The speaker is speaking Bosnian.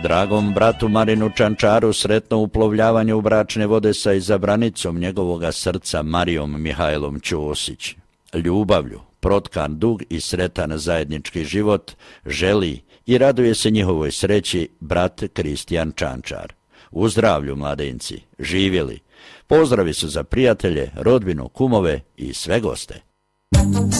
Dragom bratu Marinu Čančaru sretno uplovljavanje u bračne vode sa izabranicom njegovoga srca Marijom Mihajlom Ćosić. Ljubavlju, protkan dug i sretan zajednički život, želi i raduje se njihovoj sreći brat Kristijan Čančar. U zdravlju, mladenci, živjeli. Pozdravi su za prijatelje, rodbinu, kumove i sve goste.